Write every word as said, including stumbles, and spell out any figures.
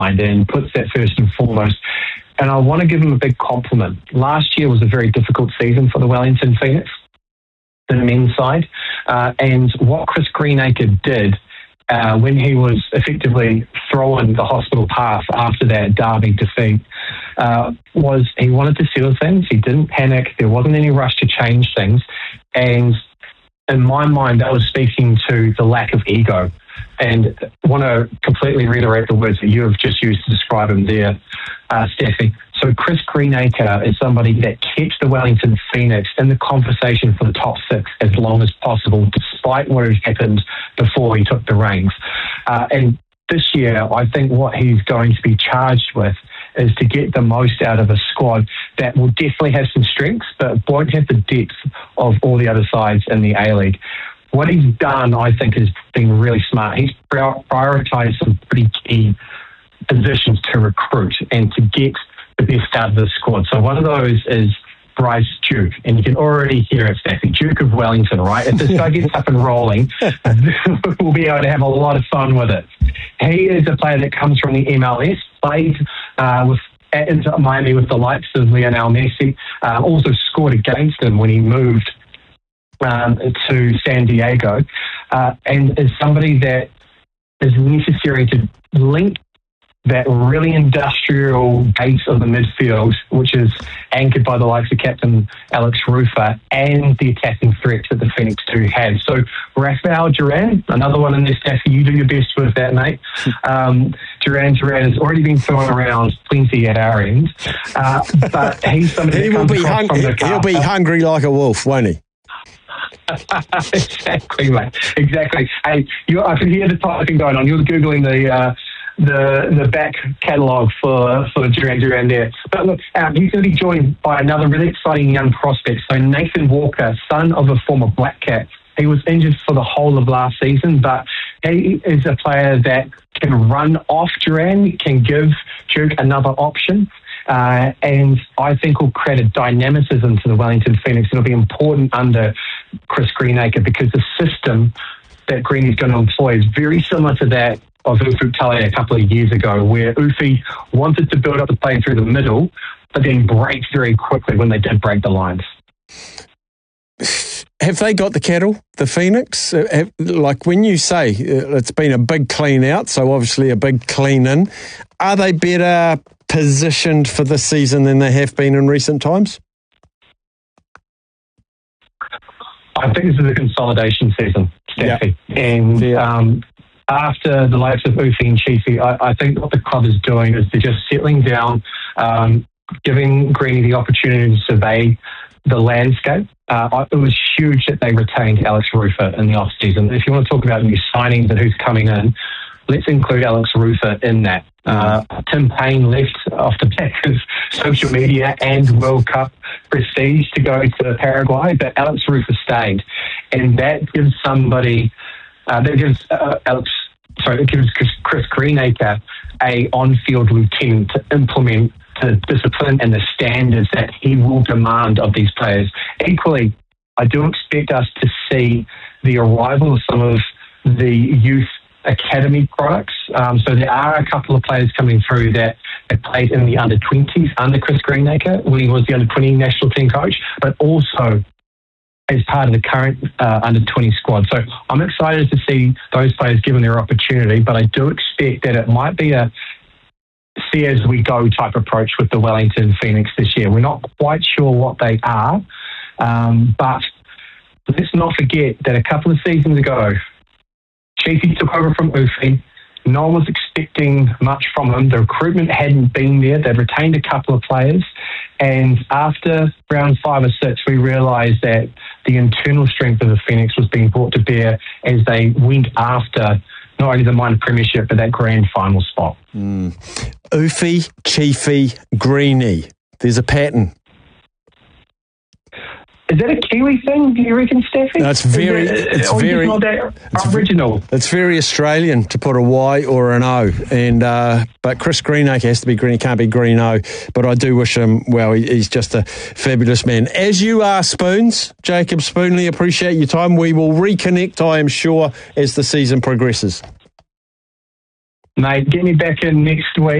and puts that first and foremost. And I want to give him a big compliment. Last year was a very difficult season for the Wellington Phoenix, the men's side. Uh, and what Chris Greenacre did uh, when he was effectively throwing the hospital path after that derby defeat uh, was he wanted to settle things. He didn't panic. There wasn't any rush to change things. And in my mind, that was speaking to the lack of ego. And I want to completely reiterate the words that you have just used to describe him there, uh, Steffi. So Chris Greenacre is somebody that kept the Wellington Phoenix in the conversation for the top six as long as possible, despite what had happened before he took the reins. Uh, and this year, I think what he's going to be charged with is to get the most out of a squad that will definitely have some strengths, but won't have the depth of all the other sides in the A-League. What he's done, I think, has been really smart. He's prioritised some pretty key positions to recruit and to get the best out of the squad. So one of those is Bryce Duke, and you can already hear it, Steffi, Duke of Wellington, right? If this guy gets up and rolling, we'll be able to have a lot of fun with it. He is a player that comes from the M L S, played uh, with at Inter Miami with the likes of Lionel Messi, uh, also scored against him when he moved Um, to San Diego, uh, and is somebody that is necessary to link that really industrial base of the midfield, which is anchored by the likes of Captain Alex Rufer, and the attacking threats that the Phoenix do have. So Rafael Duran, another one in this, Steffi, you do your best with that, mate. Um, Duran Duran has already been thrown around plenty at our end, uh, but he's somebody he that will comes be across hung- from the He'll be hungry like a wolf, won't he? Exactly, mate. Exactly. Hey, you, I can hear the typing going on. You're googling the uh, the the back catalogue for for Duran Duran there. But look, um, he's going to be joined by another really exciting young prospect. So Nathan Walker, son of a former Black Cat. He was injured for the whole of last season, but he is a player that can run off Duran, can give Duke another option. Uh, and I think will create a dynamicism to the Wellington Phoenix. It'll be important under Chris Greenacre because the system that Green is going to employ is very similar to that of Ufuk Talay a couple of years ago, where Ufi wanted to build up the play through the middle, but then break very quickly when they did break the lines. Have they got the cattle, the Phoenix? Uh, have, like when you say uh, it's been a big clean out, so obviously a big clean in, are they better positioned for this season than they have been in recent times? I think this is a consolidation season, Steffi. Yep. And yeah. um, after the likes of Ufi and Chiefy, I, I think what the club is doing is they're just settling down, um, giving Greeny the opportunity to survey the landscape. Uh, it was huge that they retained Alex Rufer in the off-season. If you want to talk about new signings and who's coming in, let's include Alex Rufer in that. Uh, Tim Payne left off the back of social media and World Cup prestige to go to Paraguay, but Alex Rufer stayed. And that gives somebody, uh, that gives uh, Alex, sorry, it gives Chris Greenacre a on-field lieutenant to implement the discipline and the standards that he will demand of these players. Equally, I do expect us to see the arrival of some of the youth academy products. Um, so there are a couple of players coming through that have played in the under twenties under Chris Greenacre when he was the under twenty national team coach, but also as part of the current uh, under twenty squad. So I'm excited to see those players given their opportunity, but I do expect that it might be a see as we go type approach with the Wellington Phoenix this year. We're not quite sure what they are, um, but let's not forget that a couple of seasons ago, Chiefy took over from Ufi. No one was expecting much from him. The recruitment hadn't been there. They'd retained a couple of players. And after round five or six, we realised that the internal strength of the Phoenix was being brought to bear as they went after not only the minor premiership, but that grand final spot. Mm. Ufi, Chiefy, Greeny. There's a pattern. Is that a Kiwi thing, do you reckon, Steffi? No, it's very, it, it's or very, not that it's original. It's very Australian to put a Y or an O, and uh, but Chris Greenacre has to be Green. He can't be Green O. But I do wish him well. He, he's just a fabulous man, as you are, Spoons. Jacob Spoonley, appreciate your time. We will reconnect, I am sure, as the season progresses. Mate, get me back in next week.